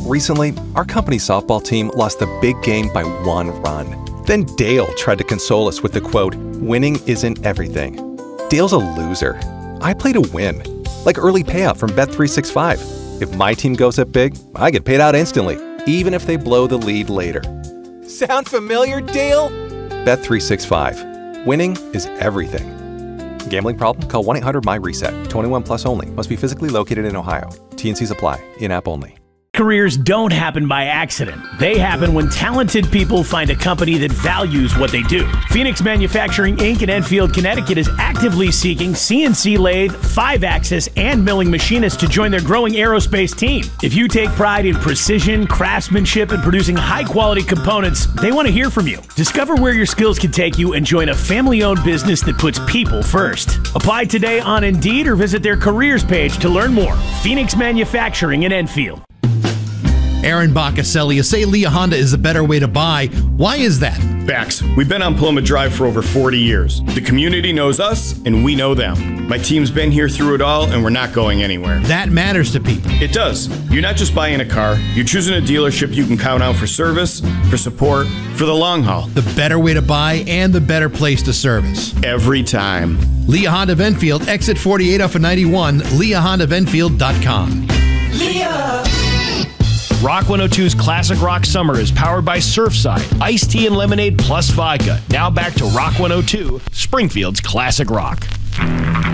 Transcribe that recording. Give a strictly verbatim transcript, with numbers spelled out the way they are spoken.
Recently, our company's softball team lost the big game by one run. Then Dale tried to console us with the quote, "Winning isn't everything." Dale's a loser. I play to win. Like early payout from Bet three sixty-five. If my team goes up big, I get paid out instantly, even if they blow the lead later. Sound familiar, Dale? Bet three sixty-five. Winning is everything. Gambling problem? Call one eight hundred M Y reset. twenty-one plus only. Must be physically located in Ohio. T and Cs apply. In-app only. Careers don't happen by accident. They happen when talented people find a company that values what they do. Phoenix Manufacturing, Incorporated in Enfield, Connecticut is actively seeking C N C lathe, five-axis, and milling machinists to join their growing aerospace team. If you take pride in precision, craftsmanship, and producing high-quality components, they want to hear from you. Discover where your skills can take you and join a family-owned business that puts people first. Apply today on Indeed or visit their careers page to learn more. Phoenix Manufacturing in Enfield. Aaron Baccaselli, you say Leah Honda is a better way to buy. Why is that? Bax, we've been on Paloma Drive for over forty years. The community knows us, and we know them. My team's been here through it all, and we're not going anywhere. That matters to people. It does. You're not just buying a car. You're choosing a dealership you can count on for service, for support, for the long haul. The better way to buy and the better place to service. Every time. Leah Honda of Enfield, exit forty-eight off of ninety-one, leah honda of enfield dot com. Leah! Rock one oh two's Classic Rock Summer is powered by Surfside, iced tea and lemonade plus vodka. Now back to Rock one oh two, Springfield's Classic Rock.